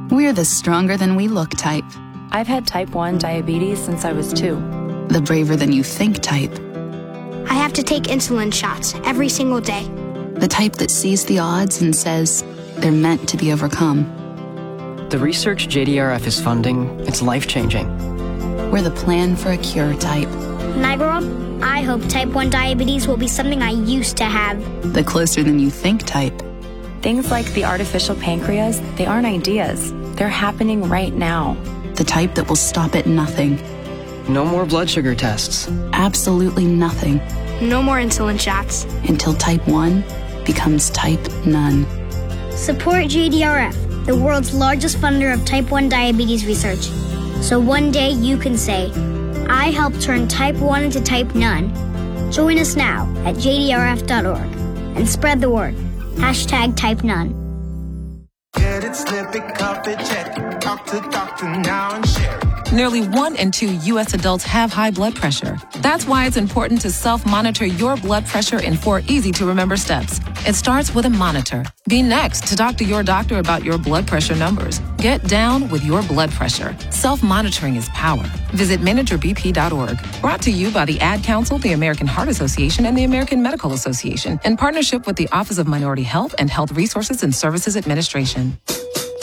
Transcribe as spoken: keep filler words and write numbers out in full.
We're the stronger than we look type. I've had type one diabetes since I was two. The braver than you think type. I have to take insulin shots every single day. The type that sees the odds and says they're meant to be overcome. The research J D R F is funding, it's life-changing. We're the plan for a cure type. When I grow up, I hope type one diabetes will be something I used to have. The closer than you think type. Things like the artificial pancreas, they aren't ideas. They're happening right now. The type that will stop at nothing. No more blood sugar tests. Absolutely nothing. No more insulin shots. Until type one becomes type none. Support J D R F, the world's largest funder of type one diabetes research. So one day you can say, I helped turn type one into type none. Join us now at J D R F dot org and spread the word. Hashtag type none. Get it, slip it, cuff it, check it. Talk to doctor now and share it. Nearly one in two U S adults have high blood pressure. That's why it's important to self-monitor your blood pressure in four easy-to-remember steps. It starts with a monitor. Be next to talk to your doctor about your blood pressure numbers. Get down with your blood pressure. Self-monitoring is power. Visit manager b p dot org. Brought to you by the Ad Council, the American Heart Association, and the American Medical Association, in partnership with the Office of Minority Health and Health Resources and Services Administration.